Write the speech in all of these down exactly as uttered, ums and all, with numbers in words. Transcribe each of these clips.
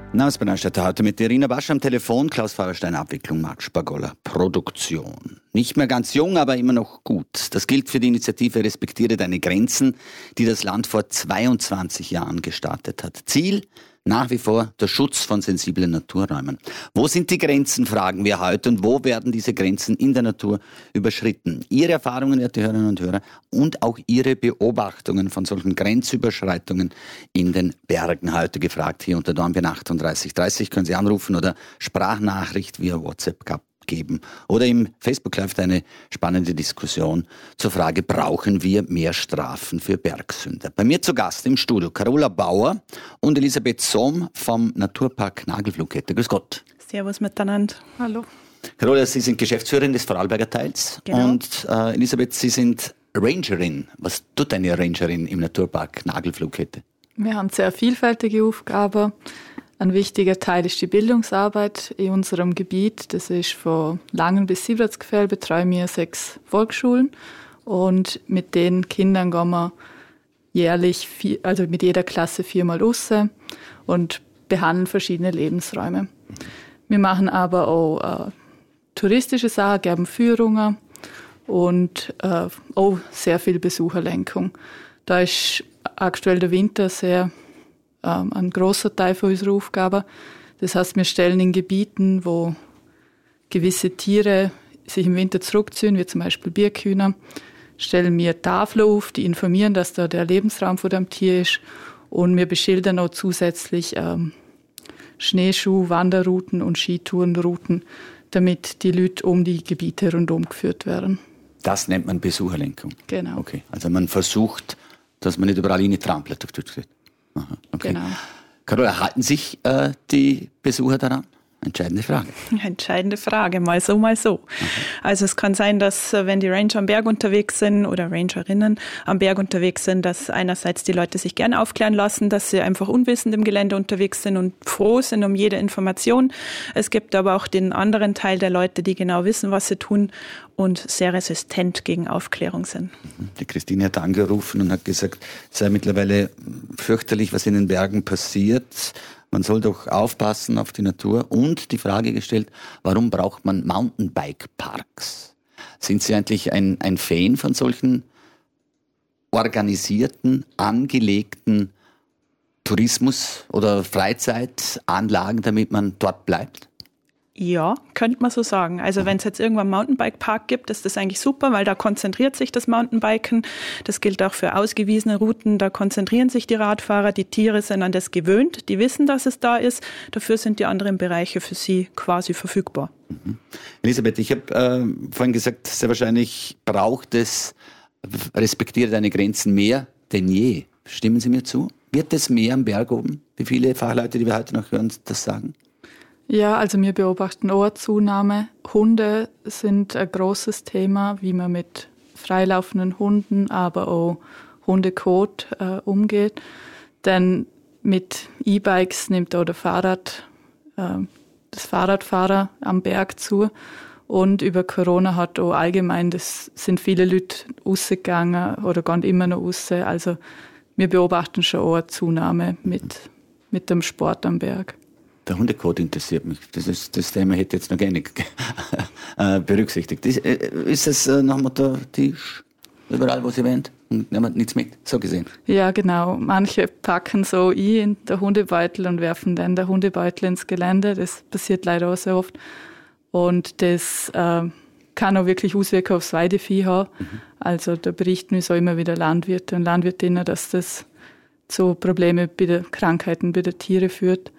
Namensberater heute mit Irina Basch am Telefon, Klaus Feuerstein Abwicklung, Marc Spagolla Produktion. Nicht mehr ganz jung, aber immer noch gut. Das gilt für die Initiative Respektiere deine Grenzen, die das Land vor zweiundzwanzig Jahren gestartet hat. Ziel? Nach wie vor der Schutz von sensiblen Naturräumen. Wo sind die Grenzen, fragen wir heute, und wo werden diese Grenzen in der Natur überschritten? Ihre Erfahrungen, werte Hörerinnen und Hörer, und auch Ihre Beobachtungen von solchen Grenzüberschreitungen in den Bergen. Heute gefragt hier unter Dornbirn achtunddreißig dreißig. Können Sie anrufen oder Sprachnachricht via WhatsApp geben. Oder im Facebook Live eine spannende Diskussion zur Frage, brauchen wir mehr Strafen für Bergsünder? Bei mir zu Gast im Studio Carola Bauer und Elisabeth Sohm vom Naturpark Nagelfluhkette. Grüß Gott. Servus miteinander. Hallo. Carola, Sie sind Geschäftsführerin des Vorarlberger Teils. Genau. Und äh, Elisabeth, Sie sind Rangerin. Was tut eine Rangerin im Naturpark Nagelfluhkette? Wir haben sehr vielfältige Aufgaben. Ein wichtiger Teil ist die Bildungsarbeit in unserem Gebiet. Das ist von Langen bis Siebertsgefäll betreuen wir sechs Volksschulen. Und mit den Kindern gehen wir jährlich, vier, also mit jeder Klasse viermal raus und behandeln verschiedene Lebensräume. Wir machen aber auch äh, touristische Sachen, geben Führungen und äh, auch sehr viel Besucherlenkung. Da ist aktuell der Winter sehr ähm, ein großer Teil von unserer Aufgabe. Das heißt, wir stellen in Gebieten, wo gewisse Tiere sich im Winter zurückziehen, wie zum Beispiel Birkhühner, stellen wir Tafeln auf, die informieren, dass da der Lebensraum von dem Tier ist. Und wir beschildern auch zusätzlich ähm, Schneeschuh-, Wanderrouten und Skitourenrouten, damit die Leute um die Gebiete rundum geführt werden. Das nennt man Besucherlenkung? Genau. Okay. Also man versucht, dass man nicht überall rein trampelt. Aha, okay. Genau. Carola, halten sich äh, die Besucher daran? Entscheidende Frage. Entscheidende Frage, mal so, mal so. Okay. Also es kann sein, dass wenn die Ranger am Berg unterwegs sind oder Rangerinnen am Berg unterwegs sind, dass einerseits die Leute sich gerne aufklären lassen, dass sie einfach unwissend im Gelände unterwegs sind und froh sind um jede Information. Es gibt aber auch den anderen Teil der Leute, die genau wissen, was sie tun und sehr resistent gegen Aufklärung sind. Die Christine hat angerufen und hat gesagt, es sei mittlerweile fürchterlich, was in den Bergen passiert. Man soll doch aufpassen auf die Natur, und die Frage gestellt, warum braucht man Mountainbike-Parks? Sind Sie eigentlich ein, ein Fan von solchen organisierten, angelegten Tourismus- oder Freizeitanlagen, damit man dort bleibt? Ja, könnte man so sagen. Also wenn es jetzt irgendwann einen Mountainbike-Park gibt, ist das eigentlich super, weil da konzentriert sich das Mountainbiken. Das gilt auch für ausgewiesene Routen. Da konzentrieren sich die Radfahrer. Die Tiere sind an das gewöhnt. Die wissen, dass es da ist. Dafür sind die anderen Bereiche für sie quasi verfügbar. Mhm. Elisabeth, ich habe äh, vorhin gesagt, sehr wahrscheinlich braucht es, respektiere deine Grenzen mehr denn je. Stimmen Sie mir zu? Wird es mehr am Berg oben? Wie viele Fachleute, die wir heute noch hören, das sagen? Ja, also wir beobachten auch eine Zunahme. Hunde sind ein großes Thema, wie man mit freilaufenden Hunden, aber auch Hundekot äh, umgeht. Denn mit E-Bikes nimmt auch der Fahrrad, äh, das Fahrradfahrer am Berg zu. Und über Corona hat auch allgemein, das sind viele Leute rausgegangen oder gehen immer noch raus. Also wir beobachten schon auch eine Zunahme mit, mit dem Sport am Berg. Der Hundekot interessiert mich. Das, ist, das Thema hätte ich jetzt noch gar nicht berücksichtigt. Ist, ist es nach dem Motto Tisch überall, wo Sie wähnt? Und nehmen nichts mit, so gesehen? Ja, genau. Manche packen so ein in den Hundebeutel und werfen dann den Hundebeutel ins Gelände. Das passiert leider auch sehr oft. Und das äh, kann auch wirklich Auswirkungen aufs Weidevieh haben. Mhm. Also da berichten uns auch immer wieder Landwirte und Landwirtinnen, dass das zu Problemen bei den Krankheiten bei den Tieren führt.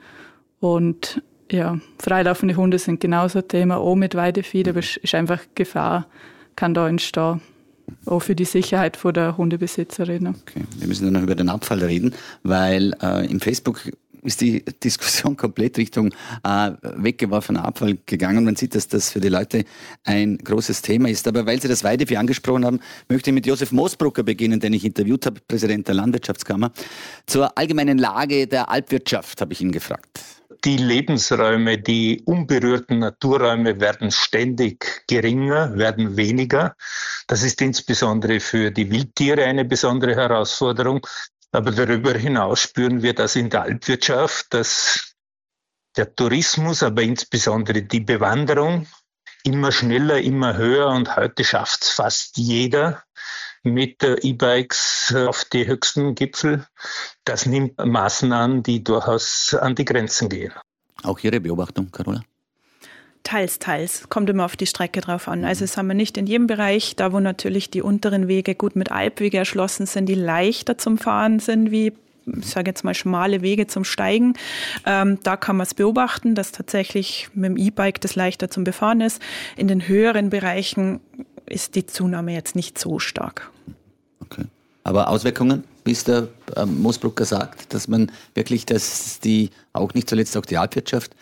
Und ja, freilaufende Hunde sind genauso ein Thema, auch mit Weidevieh, aber es ist einfach Gefahr, kann da entstehen, auch für die Sicherheit der Hundebesitzerinnen. Okay. Wir müssen dann noch über den Abfall reden, weil äh, im Facebook ist die Diskussion komplett Richtung äh, weggeworfener Abfall gegangen. Man sieht, dass das für die Leute ein großes Thema ist. Aber weil Sie das Weidevieh angesprochen haben, möchte ich mit Josef Moosbrucker beginnen, den ich interviewt habe, Präsident der Landwirtschaftskammer. Zur allgemeinen Lage der Alpwirtschaft habe ich ihn gefragt. Die Lebensräume, die unberührten Naturräume werden ständig geringer, werden weniger. Das ist insbesondere für die Wildtiere eine besondere Herausforderung. Aber darüber hinaus spüren wir das in der Alpwirtschaft, dass der Tourismus, aber insbesondere die Bewanderung immer schneller, immer höher und heute schafft es fast jeder mit E-Bikes auf die höchsten Gipfel. Das nimmt Maßen an, die durchaus an die Grenzen gehen. Auch Ihre Beobachtung, Carola? Teils, teils. Kommt immer auf die Strecke drauf an. Also das haben wir nicht in jedem Bereich. Da, wo natürlich die unteren Wege gut mit Alpwege erschlossen sind, die leichter zum Fahren sind, wie, ich sage jetzt mal, schmale Wege zum Steigen. Ähm, da kann man es beobachten, dass tatsächlich mit dem E-Bike das leichter zum Befahren ist. In den höheren Bereichen ist die Zunahme jetzt nicht so stark. Okay. Aber Auswirkungen, wie es der äh, Moosbrucker sagt, dass man wirklich, dass die, auch nicht zuletzt auch die Alpwirtschaft,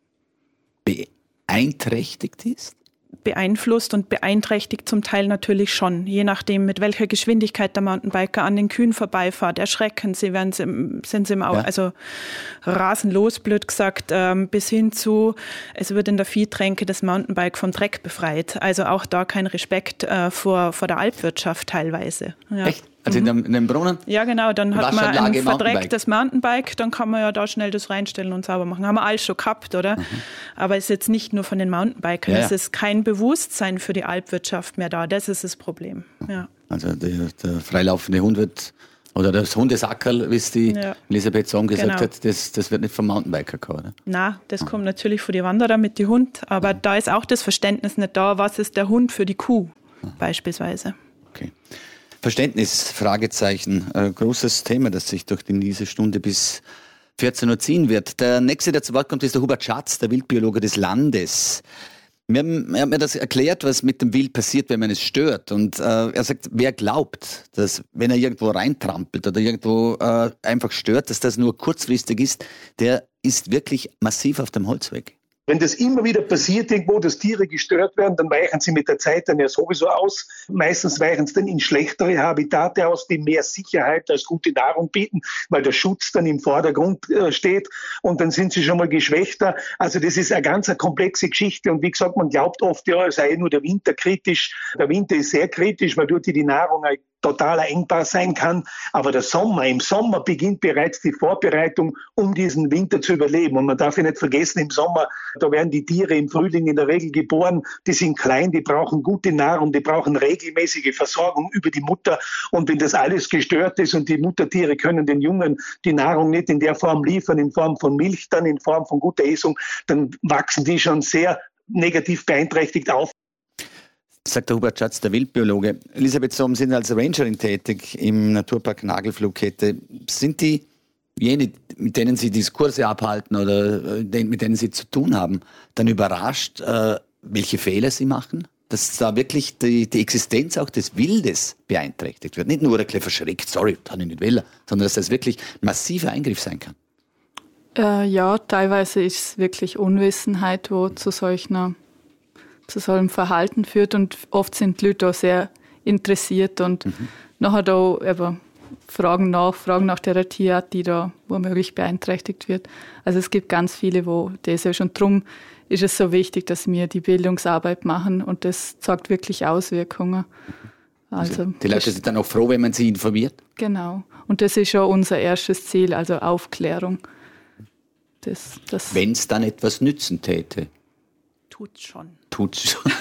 beeinträchtigt ist? Beeinflusst und beeinträchtigt zum Teil natürlich schon, je nachdem, mit welcher Geschwindigkeit der Mountainbiker an den Kühen vorbeifährt. Erschrecken sie, werden sie, sind sie im Au- ja. also rasen los, blöd gesagt, ähm, bis hin zu, es wird in der Viehtränke das Mountainbike vom Dreck befreit. Also auch da kein Respekt äh, vor, vor der Alpwirtschaft teilweise. Ja. Echt? Also in, dem, in dem Brunnen? Ja, genau. Dann hat man ein verdrecktes Mountainbike, dann kann man ja da schnell das reinstellen und sauber machen. Haben wir alles schon gehabt, oder? Mhm. Aber es ist jetzt nicht nur von den Mountainbikern. Ja, ja. Es ist kein Bewusstsein für die Alpwirtschaft mehr da. Das ist das Problem. Ja. Also der, der freilaufende Hund wird, oder das Hundesackerl, wie es die ja. Elisabeth Sohm gesagt genau. hat, das, das wird nicht vom Mountainbiker kommen, oder? Nein, das kommt natürlich von den Wanderern mit dem Hund. Aber mhm. da ist auch das Verständnis nicht da, was ist der Hund für die Kuh, mhm. beispielsweise. Okay. Verständnis, Fragezeichen, ein großes Thema, das sich durch diese Stunde bis vierzehn Uhr ziehen wird. Der nächste, der zu Wort kommt, ist der Hubert Schatz, der Wildbiologe des Landes. Wir haben, er hat mir das erklärt, was mit dem Wild passiert, wenn man es stört. Und äh, er sagt, wer glaubt, dass wenn er irgendwo reintrampelt oder irgendwo äh, einfach stört, dass das nur kurzfristig ist, der ist wirklich massiv auf dem Holzweg. Wenn das immer wieder passiert, irgendwo, dass Tiere gestört werden, dann weichen sie mit der Zeit dann ja sowieso aus. Meistens weichen sie dann in schlechtere Habitate aus, die mehr Sicherheit als gute Nahrung bieten, weil der Schutz dann im Vordergrund äh, steht und dann sind sie schon mal geschwächter. Also das ist eine ganz eine komplexe Geschichte und wie gesagt, man glaubt oft, ja, es sei nur der Winter kritisch. Der Winter ist sehr kritisch, weil dort die Nahrung ein totaler Engpass sein kann. Aber der Sommer, im Sommer beginnt bereits die Vorbereitung, um diesen Winter zu überleben. Und man darf ja nicht vergessen, im Sommer, da werden die Tiere im Frühling in der Regel geboren. Die sind klein, die brauchen gute Nahrung, die brauchen regelmäßige Versorgung über die Mutter. Und wenn das alles gestört ist und die Muttertiere können den Jungen die Nahrung nicht in der Form liefern, in Form von Milch, dann in Form von guter Essung, dann wachsen die schon sehr negativ beeinträchtigt auf. Sagt der Hubert Schatz, der Wildbiologe. Elisabeth Sohm, sind als Rangerin tätig im Naturpark Nagelfluhkette. Sind die jene, mit denen Sie Diskurse abhalten oder mit denen Sie zu tun haben, dann überrascht, welche Fehler Sie machen? Dass da wirklich die, die Existenz auch des Wildes beeinträchtigt wird. Nicht nur ein bisschen verschreckt, sorry, kann ich nicht wählen, sondern dass das wirklich ein massiver Eingriff sein kann. Äh, ja, teilweise ist es wirklich Unwissenheit, wo zu solchen zu so einem Verhalten führt und oft sind die Leute auch sehr interessiert und mhm. nachher da eben fragen nach, fragen nach der Tierart, die da womöglich beeinträchtigt wird. Also es gibt ganz viele, wo das ist und darum ist es so wichtig, dass wir die Bildungsarbeit machen und das zeigt wirklich Auswirkungen. Also, also die Leute sind dann auch froh, wenn man sie informiert? Genau. Und das ist schon unser erstes Ziel, also Aufklärung. Das, das wenn es dann etwas nützen täte? Tut's schon. Tut's schon.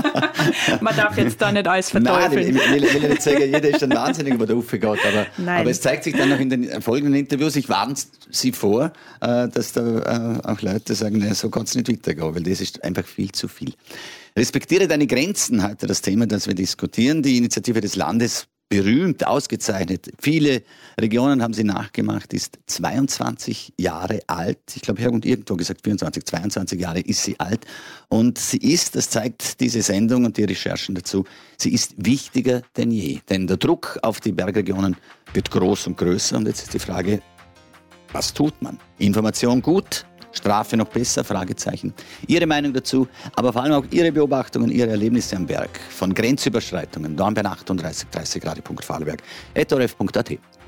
Man darf jetzt da nicht alles verteufeln. Nein, ich will, will nicht sagen, jeder ist dann wahnsinnig, wo der aufgeht. Aber, aber es zeigt sich dann noch in den folgenden Interviews, ich warne Sie vor, dass da auch Leute sagen, na, so kann es nicht weitergehen, weil das ist einfach viel zu viel. Respektiere deine Grenzen, heute das Thema, das wir diskutieren. Die Initiative des Landes, berühmt, ausgezeichnet. Viele Regionen haben sie nachgemacht, ist zweiundzwanzig Jahre alt. Ich glaube, Herr und irgendwo gesagt vierundzwanzig, zweiundzwanzig Jahre ist sie alt. Und sie ist, das zeigt diese Sendung und die Recherchen dazu, sie ist wichtiger denn je. Denn der Druck auf die Bergregionen wird groß und größer. Und jetzt ist die Frage, was tut man? Information gut, Strafe noch besser? Fragezeichen. Ihre Meinung dazu, aber vor allem auch Ihre Beobachtungen, Ihre Erlebnisse am Berg. Von Grenzüberschreitungen, Dornbirn achtunddreißig, dreißig Grad, Punkt Vorarlberg, at o r f punkt a t.